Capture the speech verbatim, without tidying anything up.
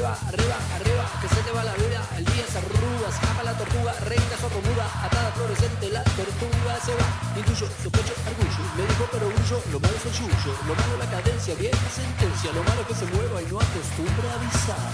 arriba, arriba, arriba, que se te va la vida, el día se arruga, escapa la tortuga, reina sordomuda, atada fluorescente, la tortuga se va. Intuyo, sospecho, orgullo, le dijo pero orgullo, lo malo es el yuyo, lo malo la cadencia, vieja sentencia, lo malo es que se mueva y no acostumbra a avisar.